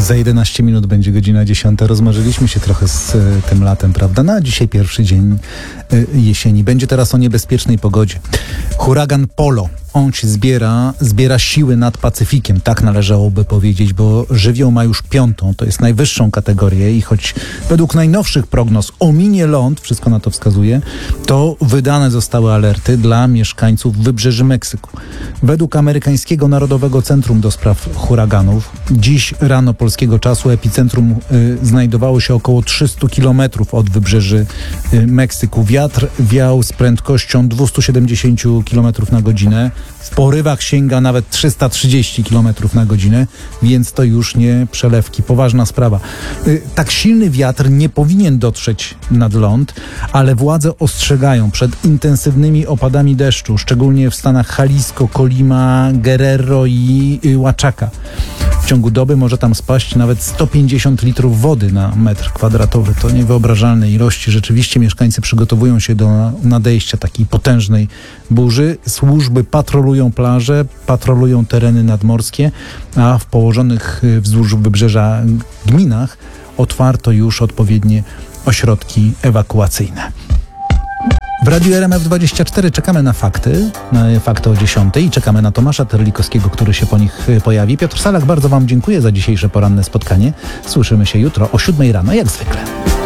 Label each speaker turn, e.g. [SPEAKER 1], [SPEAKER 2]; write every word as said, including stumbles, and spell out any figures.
[SPEAKER 1] Za jedenaście minut będzie godzina dziesiąta. Rozmarzyliśmy się trochę z y, tym latem, prawda? No a dzisiaj pierwszy dzień y, jesieni. Będzie teraz o niebezpiecznej pogodzie. Huragan Polo. On się zbiera, zbiera siły nad Pacyfikiem, tak należałoby powiedzieć, bo żywioł ma już piątą, to jest najwyższą kategorię i choć według najnowszych prognoz ominie ląd, wszystko na to wskazuje, to wydane zostały alerty dla mieszkańców wybrzeży Meksyku. Według amerykańskiego Narodowego Centrum do Spraw Huraganów, dziś rano polskiego czasu epicentrum y, znajdowało się około trzysta kilometrów od wybrzeży y, Meksyku. Wiatr wiał z prędkością dwieście siedemdziesiąt kilometrów na godzinę. W porywach sięga nawet trzysta trzydzieści kilometrów na godzinę, więc to już nie przelewki. Poważna sprawa. Tak silny wiatr nie powinien dotrzeć nad ląd, ale władze ostrzegają przed intensywnymi opadami deszczu, szczególnie w stanach Jalisco, Colima, Guerrero i Oaxaca. W ciągu doby może tam spaść nawet sto pięćdziesiąt litrów wody na metr kwadratowy. To niewyobrażalne ilości. Rzeczywiście mieszkańcy przygotowują się do nadejścia takiej potężnej burzy. Służby patrolują plaże, patrolują tereny nadmorskie, a w położonych wzdłuż wybrzeża gminach otwarto już odpowiednie ośrodki ewakuacyjne. W Radiu R M F dwadzieścia cztery czekamy na fakty, na fakty o dziesiątej i czekamy na Tomasza Terlikowskiego, który się po nich pojawi. Piotr Salak, bardzo Wam dziękuję za dzisiejsze poranne spotkanie. Słyszymy się jutro o siódmej rano, jak zwykle.